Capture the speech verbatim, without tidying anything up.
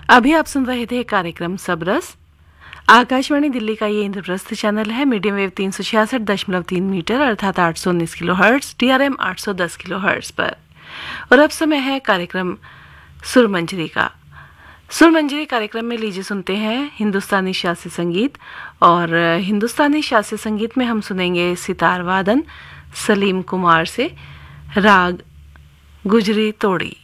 अभी आप सुन रहे थे कार्यक्रम सबरस। आकाशवाणी दिल्ली का ये इंद्रप्रस्थ चैनल है, मीडियम वेव तीन सौ छियासठ दशमलव तीन मीटर अर्थात आठ सौ उन्नीस kilo hertz, D R M आठ सौ दस किलो हर्ट्स पर। और अब समय है कार्यक्रम सुरमंजरी का। सुरमंजरी कार्यक्रम में लीजिए सुनते हैं हिंदुस्तानी शास्त्रीय संगीत। और हिंदुस्तानी शास्त्रीय संगीत में हम सुनेंगे सितार वादन सलीम कुमार से, राग गुजरी तोड़ी।